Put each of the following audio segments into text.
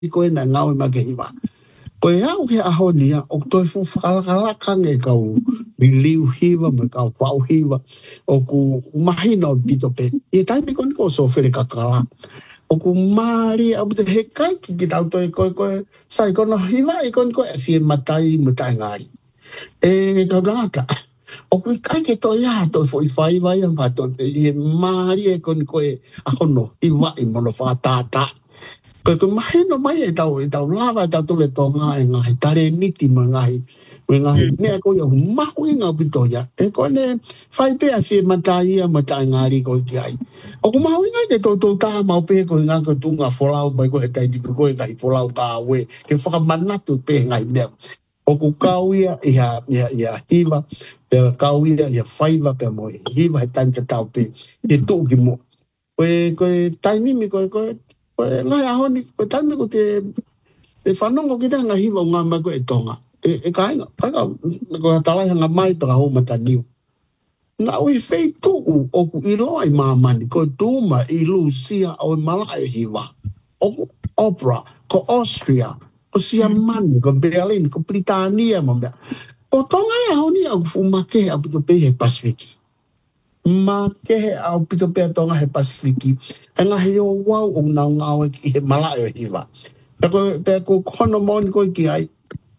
ko na ngau ma ke hiwa. Ko ia o ke aho nia, o toi fu whakalaka nge kau miliu hiwa, me kau whau hiwa, o ku mahina o pito pe. I taipi koni ko so where kakala. O ku maari au te he kai ki tau toi koe, sai kono hiwa e koni koe a fie matai ngari. E kau naka, o ku kai ke toi a toi fo i whai vai a mato, e maari e koni koe ahono hiwa i mono whātātā. Ko mahino mai e tau lava tau tole tonga e ngahi tare niti ma ngahi mea ko ia mahu i ngā pito ia e kone whai pea fie matai ia matai ngāri ko ki ai o ku mahu i ngai ke tau tā mau pe ko i ngā ko tunga wholau bai ko he tai tipu ko i ngai wholau tā we ke whakamanatu pe ngai mea o ku kau ia ia hiva pe kau ia whaiva pe mo hiva he tanta tau pe e tū ki mo koe taimimi koe ngai ahoni, ko taime ko te whanongo ki tanga hiwa ngā mai ko e tonga. E kainga, ko talai hanga mai taka hou mata niu. Nga ui whei tuu o ku iloa i mamani, ko tūma i Lucia o i malai hiwa. O ku opera, ko Austria, ko Siamani, ko Berlin, ko Britannia mamea. O tonga i ahoni au fumake a pito pe he Pasifiki. Ma ke he au pito pea tonga he Pasifiki. E ngahi o wau o ngau ki he malai o hiwa. Pea ko kono moni koe ki ai.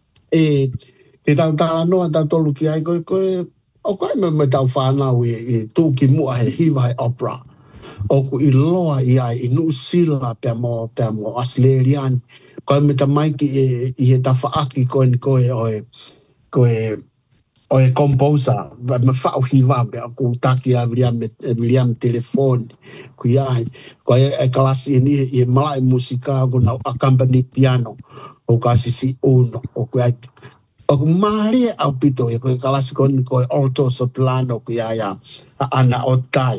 E tau tāla noa tau tolu ki ai. O koe me tau whanau e tū ki mua he hiwa he opera. O ku i loa i ai i Nusila pea mo Australian. Koe me ta maiki i he tawhaaki koe ni koe o e composer, me whao hiwa, ku taki a William telefone, ku iai, ko e kalasi ni e malai musika, ku nau accompany piano, o kasi si uno, o ku ai, o ku maari au pito, e ko e kalasi koni ko e alto soprano, ku iai a ana o tai,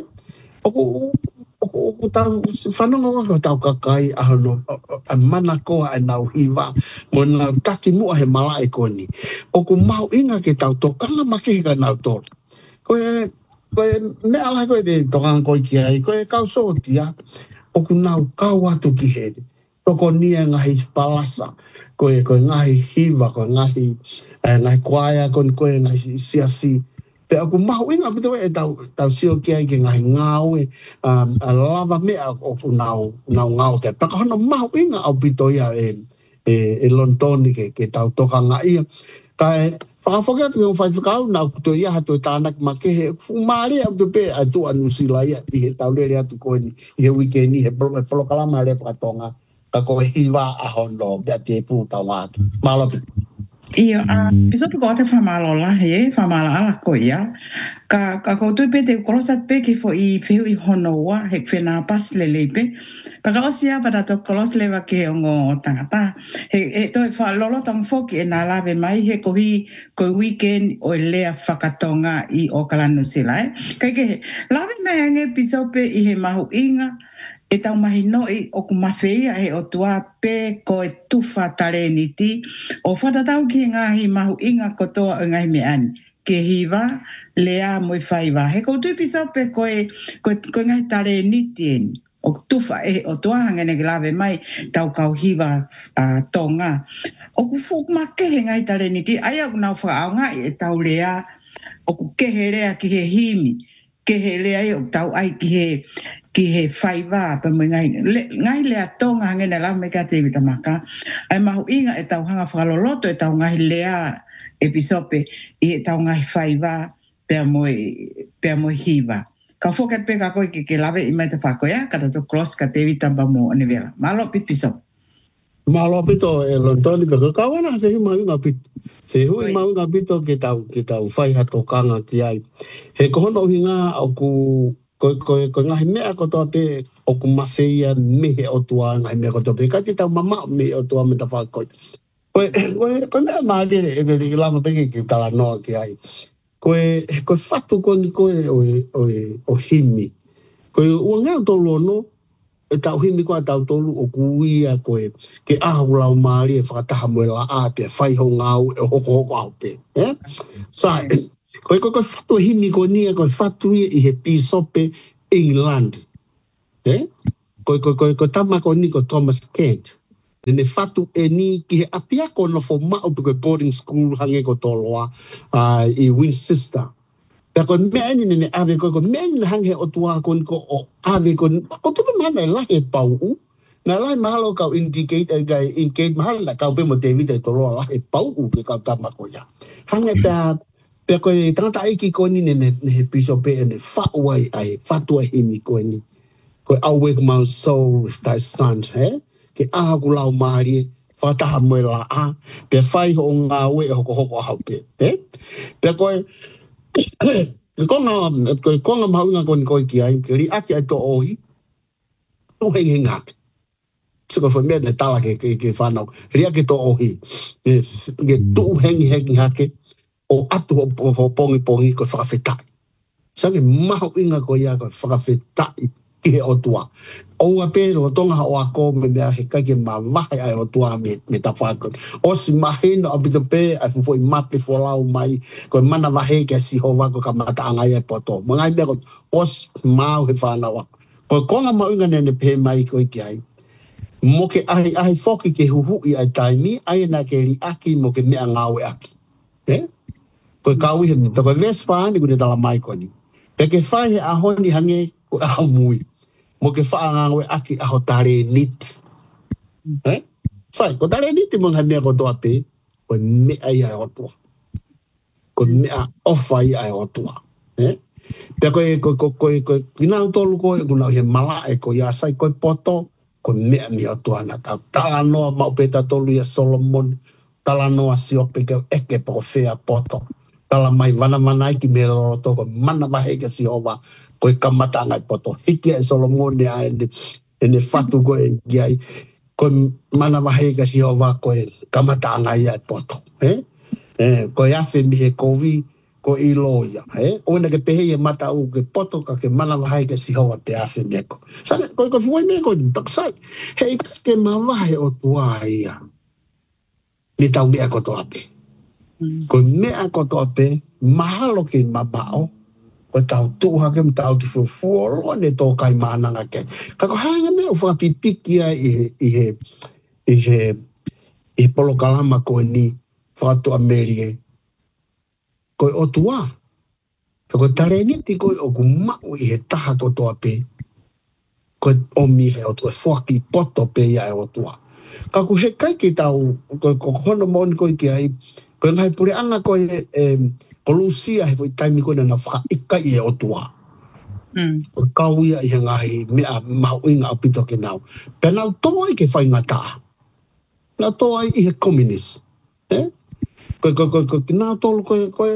o ku tau, whanonga ko tau kakai, ahono, a mana koa e nau hiwa, mo nau taki mua he malai koni. O ku mau inga ke tau tokanga make ka nau tō. Koe me ala koe te tokanga koe ki ai, koe kau sootia, o ku nau kau atu ki hede. Toko nia ngahi palasa, koe ngahi hiwa, koe ngahi kwaia, koe ngahi siasi. Pe aku mahu inga pito e tau sio ki ai ke ngahi ngau a lava mea o nau ngau ke. Taka hono mahu inga au pito ia e lontoni ke tau tokanga ia. Kai whakawhokia tu ngau whai whakau nau kuto ia hatu e tānak ma ke he fumari au tu pe a tu anu sila ia i he tau lere atu koe ni i he weekend i he polokalama rea pakatonga ka koe hiwa a hono bea te pū tau atu. Malapi. Ia, piso tu kote whamalola he, whamala ko ia. Ka koutou pe te kolosat pe ki fo i whiu i honoa, he whena pas le leipe. Paka osia pa tato kolos lewa ke ongo tangata. He toi whalolo tang foki e nā lawe mai he kohi weekend o lea whakatonga i o kalanu sila. Kai ke lawe mai ange piso pe i he mahu inga. E tau mahi noi o ku mawhia he o tua pe ko e tuwha tare ni ti. O whatatau ki ngahi mahu inga kotoa o ngahi me ani. Ke hiwa, lea moi whaiwa. He koutou pisa pe ko ngahi tare ni ti eni. O tuwha e o tua hangene ki lawe mai tau kau hiwa tonga. O ku fuk make he ngahi tare ni ti. Ai au nau whaaonga e tau lea o ku kehe rea ki he himi. Kehe lea e o tau ai ki he whaiwa pa mo ngai lea tonga hangene la me ka te vita maka. Ai mahu inga e tau hanga whakaloloto e tau ngai lea episope i e tau ngai whaiwa pea mo hiwa. Ka whokat pe ka koe ke lawe i mai te whakoia, ka tato cross ka te vita pa mo anivela. Malo pit pisope. Malo pito e lontoni pe kawana se hi maunga pito. Se hui maunga pito ke tau whai hatokanga ti ai. He kohono hinga au ko ngahi mea kotoa pe o ku mawhia mehe o tua ngahi mea kotoa pe. Ka te tau mama mehe o tua me ta whakoi. Koe mea maari e ke lama peke ki tala noa ki ai. Koe whatu koni koe o himi. Koe ua ngau tolu ono e tau himi koa tau tolu o kuia koe ke ahu lau maari e whakataha moe la a pe whaiho ngau e hoko au pe. Sai, koe whatu himi ko nia koe whatu i he pisope England. Koe tama ko ni ko Thomas Kent. ne fatu e ni ki he apia ko no fo ma o pe boarding school hange ko toloa I Winchester. Pe ko me ani ne ave ko men hange o tua ko o ave ko tu mana la he pau na la mahalo ka indicate mahalo ka pe mo David e toloa la he pau ke ka tama ko ya. Hange ta pe ko tanta iki ko ni ne piso pe ne fa wai ai fatu ai mi ko ni. Ko awake my soul with thy son, ke aha ku lau maari, whataha moe la a, pe whai ho ngā we hoko haupe, pe koe, konga maunga koe ki ai, ke ri ake ai to ohi, tu hengi ngake. Siko wha mea ne tala ke whanau, ri ake to ohi, ke tu hengi ngake, o atu ho pongi ko whakawhetai. Sange maho inga ko ia ko whakawhetai, ke o tua. O a pe o tonga o a ko me mea he kake ma wahe ai o tua me ta whakon. O si mahe no a bito pe ai fufo I mape fo lau mai ko mana wahe ke si ho wako ka mata angai e poto. Mangai mea ko o si mau he whanawa. Ko konga maunga nene pe mai ko I ki ai. Mo ke ai foki ke huhui ai taimi ai na ke li aki mo ke mea ngawe aki. Ko kaui he mito ko vespaani kune tala mai ko ni. Pe ke whai he ahoni hange ko aho mui. Mo ke whaangawe aki aho tare niti. Sai, ko tare niti mo ngai mea ko toa pe, ko mea I ai otua. Ko mea ofa I ai otua. Pe koe kina utolu koe, kuna he mala e ko ia sai koe poto, ko mea mi otua na tau. Tala noa maupeta tolu ia Solomon, tala noa siope ke eke poko whea poto. Tala mai wana manai ki mea roto, ko mana maheke si hova, koe kamata ngai poto. Hiki e Solomon e ai ene fatu koe giai, koe mana maheke si hova, koe kamata ngai ai poto. Koe afe mi he kovi, ko I loia. Oina ke pehe e mata u ke poto ka ke mana maheke si hova te afe mi ko. Sana, koe fuai me koe taksai. Hei ke mawahe o tua ia. Ni tau mea ko toa pe. Ko mea ko toa pe, mahalo ke mabao, ko tau tuha ke mtau ti fuolo ne tō kai maananga ke. Kako hanga mea u whakapipikia I polo kalama ko ni whakatu Amerie. Ko o tua, ko tare niti ko o ku mau I he taha ko toa pe, ko o mi he o tua whaki poto pe ia e o tua. Kako he kai ki tau, ko hono moni ko I ki ai, ko ngai pure anga ko ko Lucia he foi taimi ko na whaka ika I o tua. Ko kauia I he ngahi mea mahuinga o pito ke nau. Penau toa I ke whai ngata. Na toa I he communist. Ko nau tolu koe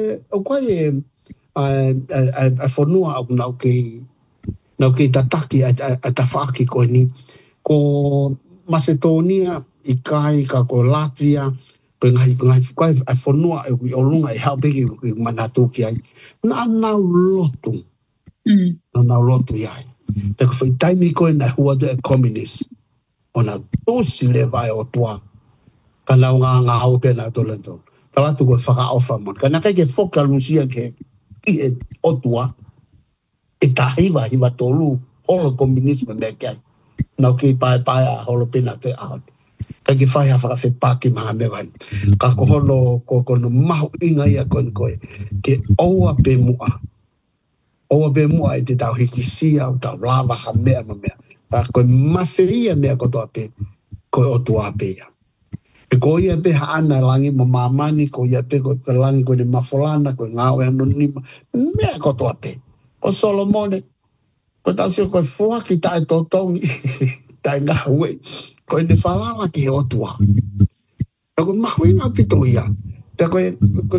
a whanua au nau ke tataki a ta whaaki koe ni. Ko Macedonia I kai ka ko Latvia, pengai fukai a whanua e kui olunga I haupeki I manatu ki ai. Na nau lotu. Na nau lotu iai. Te ko whai taimi koe na huadu e communist. O na tosi le vai o tua. Ka nau ngā haupe na tolento. Ka latu koe whakaofa mon. Ka nakai ke whoka Lucia ke I e o tua. E ta hiwa tolu. Holo communisme me kai. Nau ki pae a holo pina te ahon. Ka ki whai a whakawhi pāki maha mewan. Ka kohono kono mahu inga ia koe. Ke oua pe mua. Oua pe mua I te tau hiki sia o tau lava ha mea ma mea. Ka koe mawhiria mea kotoa pe. Koe o tua pe ia. E ko ia pe haana langi ma mamani, ko ia pe ko langi ko ni mafolana, ko ngawe anonima. Mea kotoa pe. O Solomone. Ko tau sio koe fua ki tae totongi. Tai ngā ue. Koe ne whalala ki o tua. Ko mahui ngā pito ia. Koe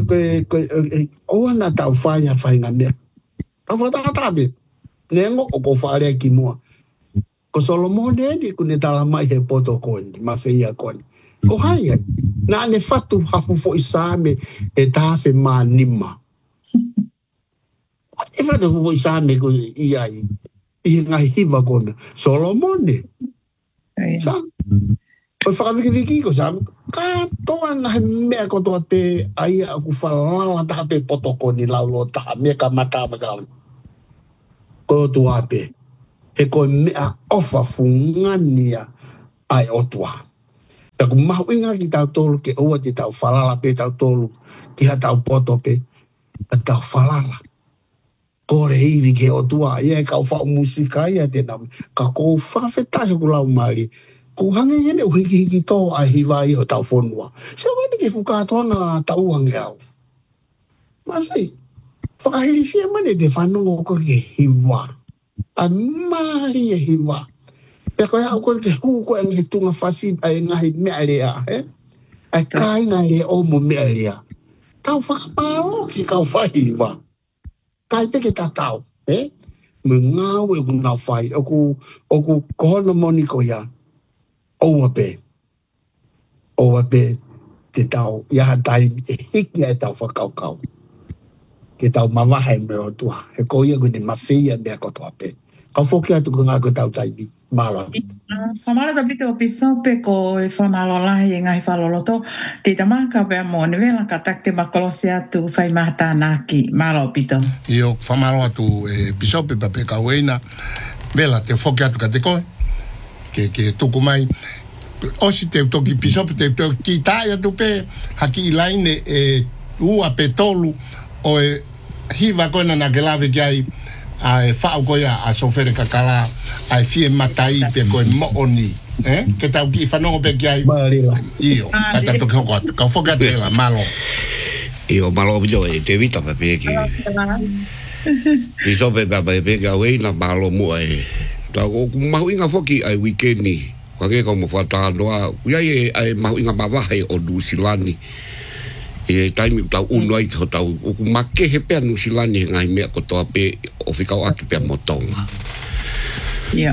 oa na tau whai ngā mea. Tau whatatabe. Nengo o ko wharea ki mua. Ko Solomone ni kune tala mai he poto koe, ma whia koe. Ko hai ai. Nā ne whatu hafu fo I sāme e tāwhi mā nima. E whatu fo I sāme ko I ai. I ngai hiwa kona. Solomone. Sa. Ko whakawiki ko sa. Ka toa na he mea ko toa te aia aku whalala taha pe poto koe ni laulo taha. Mea ka mata makaun. Ko toa pe. He koe mea ofa fungania ai otua. Ta ku mahu inga ki tau tolu ke ua te tau falala pe tau tolu ki ha tau poto pe tau falala. Kore iri ke o tua ia kau whao musika ia te nam ka kou whawhetai ku lau mari. Ku hange iene uhiki hiki tō a hiwa i o tau whonua. Seo wani ke whukatoa ngā tau hange au. Masai, whakahiri fia mane te whanongo ko ke hiwa. A mari e hiwa. Pea koe au koe ke huu koe nge tunga whasi ai ngahi mea lea. Ai kai ngā lea o mo mea lea. Kau whakaparo ki kau whahiwa. Kai peke tatau. Me ngāu e ku ngā whai. Oku kohona moni ko ia. Oua pe te tau iaha tai e hiki e tau whakaukau. Ke tau mawaha e me o tua. He ko ia kune mawhia mea kotoa pe. Kau whoki atu ko ngā ko tau tai mi. Mala. Whamara ta pite o pisope ko e whamalolahi e ngai whaloloto. Te tamaka pia mo ne vela ka takte makolosi atu whai mahata naki. Mala o pito. Io whamalo atu e pisope pa pe kaueina. Vela te whoki atu ka te koe. Ke tuku mai. Osi te toki pisope te toki tai atu pe. Haki ilaine e ua pe tolu o e hiva koina na ke lave ki ai. Ai whao koia a sofere kakala ai fie matai pe koe mooni ke tau ki whanongo pe ki ai io kata toki hoko atu kau whokate la malo io malo bijo e te vita pe pe ki piso pe pe ka weina malo mo e kau mahu inga whoki ai weekendi wake kau mo whata noa iai ai mahu inga mawahe o Nusilani e taimi tau unoi ko tau o make he pe Nusilani ngai mea ko toa pe o fikau aki pe motonga. Yeah.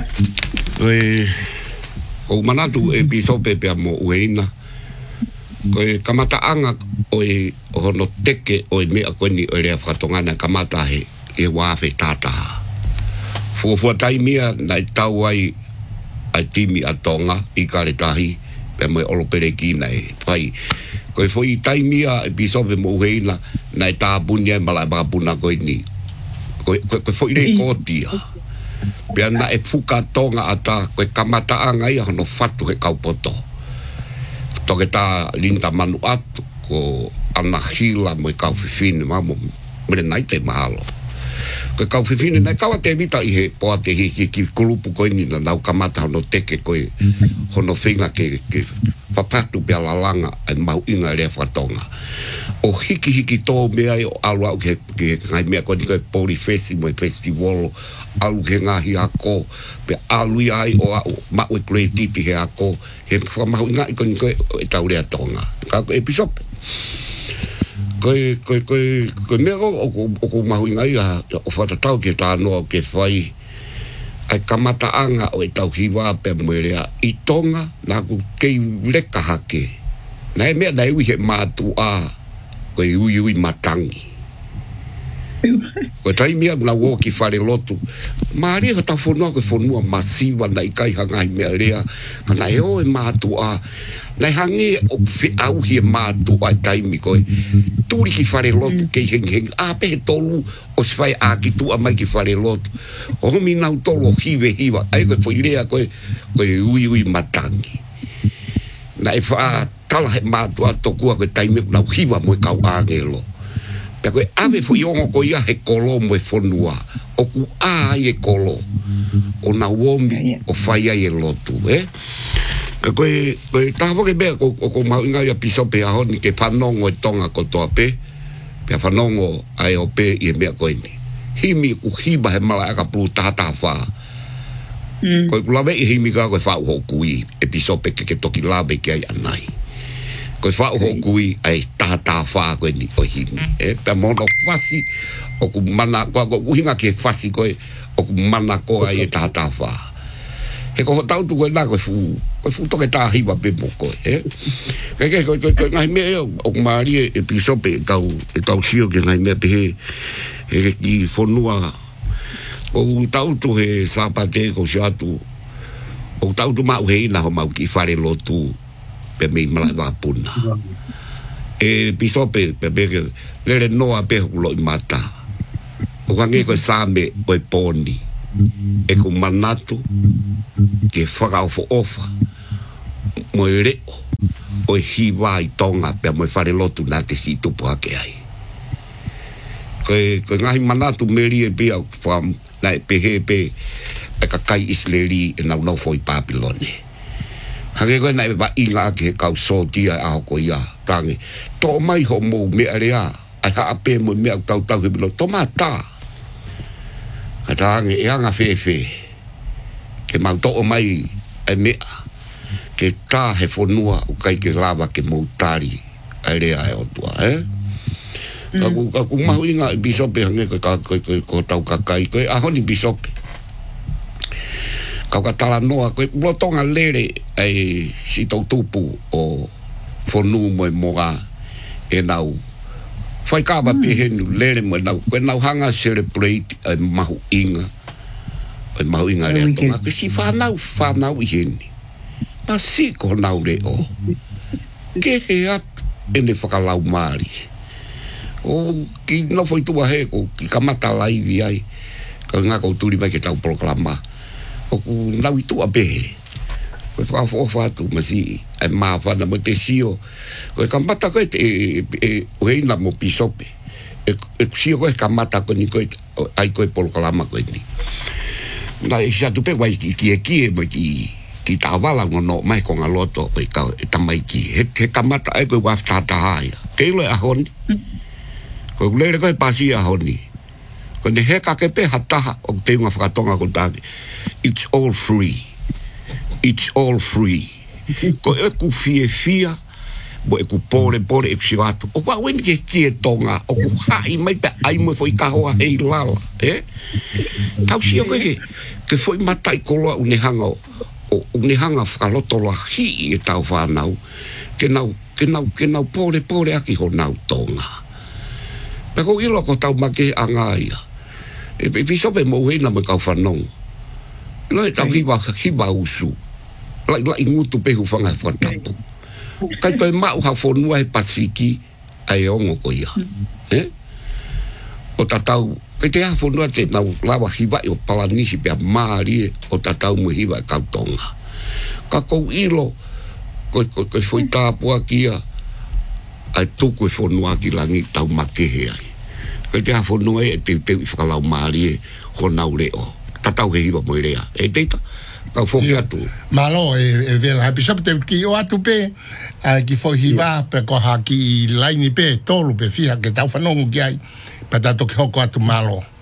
O manatu e pisope pe mo ueina. Ko e kamataanga o e hono teke o e mea koni o e rea whakatongana kamata he e wafe tata. Fuafua taimia nai tau ai ai timi atonga i kare tahi pe mo e olopere kina e pai. Ko e foi taimia e pisope mo ueina nai tā punia e malai bakapuna koe ni. Ko foi rei kōtia. Pea na e fuka tonga ata koe kamataanga ia hono fatu he kaupoto. Toke tā linta manu atu ko ana hila mo e kauwhiwhine mamo mene nai te mahalo. Koe kauwhiwhine nai kawa te vita i he poa te hiki ki kulupu koe ni na nau kamata hono teke koe hono whinga ke papatu pia lalanga ai mau inga rea whatonga. O hiki tō mea o alu au ke ngai mea koe ni koe Polifesti mo e festival alu ke ngahi ako pe alu i ai o mau e kreatipi he ako he whamau inga i koe ni koe e tau rea tonga. Ka koe episope. Koe mea o mahu inga i o whatatau ke tā noa ke whai ai kamataanga o e tau hiwa pe moerea i tonga nā ku kei reka hake. Nā e mea nai ui he mātu a koe ui matangi. Koe taimia na woki whare lotu. Māria ka tau whanua koe whanua masiwa na i kai hangai mea rea. Kana e o e mātu a. Nai hange o whi au hi e mātu a taimi koe. Turi ki whare lotu kei heng. A pehe tolu o swai a ki tu a mai ki whare lotu. O homi nau tolu o hiwe hiwa. Ai koe whairea koe ui matangi. Nai wha tala he mātu a tokua koe taimi nau hiwa mo e kau angelo. Pea koe awe fo iongo ko ia he kolo mo e whanua. O ku a ai e kolo. O na womi o whai ai e lotu, Koe taha ke bea ko mau inga ia pisope a honi ke whanongo e tonga ko toa pe. Pea whanongo ai o pe i e mea koe ni. Himi ku hiba he mala aka pulu tata wha. Koe kulawe i himi ka koe whau hokui e pisope ke toki lawe ke ai anai. Koe whau hokui ai tata wha koe ni o himi. Pea mono whasi o ku mana ko hinga ke whasi koe o ku mana ko ai e tata wha. He ko tau tu koe nā koe fu toke tā hiwa pe mo koe, koe ngai mea o kumari e pisope e tau sio ke ngai mea pe he ki whanua o tau tu he sāpate ko si atu o tau tu mau hei na ho mau ki whare lotu pe mei malai wapuna. E pisope pe peke lere noa pe hulo i mata. O kange koe sāme o e pōni. E ku manatu ke whakao fo ofa mo e reo o hiwa I tonga pe mo fare lotu na te si tupu ake ai. Koe ngahi manatu meri e pia fam na e pehe pe e kakai Isleri e nau nau foi Papilone. Hake koe na e ba inga ake kau sotia aho ko ia tangi. Tō mai ho mou mea rea ai ha ape mo mea tau tau he bilo. Tō mata. Ka tangi e anga fefe. Ke mau tō mai e mea. Ke tā he whanua o kai ke lava ke moutari ai rea e otua, Kaku mahu inga I bisope hange ko tau kakai, koe ahoni bisope. Kau ka tala noa, koe blotonga lere ai si tau tupu o whanu mo e moga e nau. Whai kawa pehenu lere mo e nau, koe nau hanga celebrate ai mahu inga. Ai mahu inga rea tonga, koe si whanau I heni. Pasi ko nau re o. Ke he atu ene whakalau maari. O ki no foi tua he ko ki kamata laivi ai. Ka ngā kou turi mai ke tau proklama. O ku nau I tua behe. Koe whakawha atu masi ai mawhana mo te sio. Koe kamata koe te o heina mo pisope. E sio koe kamata koe ni koe ai koe proklama koe ni. Na e siatu pe wai ki e mo ki tawala ngono mai ko ngaloto e ka tamai ki he kamata ai ko wafta tahaya ke lo ahoni ko lere ko pasi ahoni ko ne he ka ke pe hataha o te nga whakatonga ko tagi it's all free ko e ku fia bo e ku pore e psivato o kwa wen ke tonga o ku hai mai pe ai mo foi ka hoa hei lala tau si o ke foi matai koloa unehanga o unehanga whakaloto la hi e tau whanau ke nau pore aki ho nau tonga peko ilo ko tau make angaia e pisope mo heina me kau whanongo lo e tau hiwa usu lai ngutu pehu whanga whantapu kai toi mau ha whonua he pasiki ai ongo ko ia o tatau kai te ha whonua te nau lawa hiwa o palanisi pia maari o tatau mo hiwa kau tonga ka kou ilo koe foi tāpua kia ai tuku e whonua ki langi tau makehe ai kai te ha whonua e te I whakalau maari e honau reo tatau he hiwa mo rea e teita kau whoki atu malo e vela hapi sope te ki o atu pe ki foi hiwa pe ko ha ki laini pe tolu pe fia ke tau whanongu ki ai pa tato ki hoko atu malo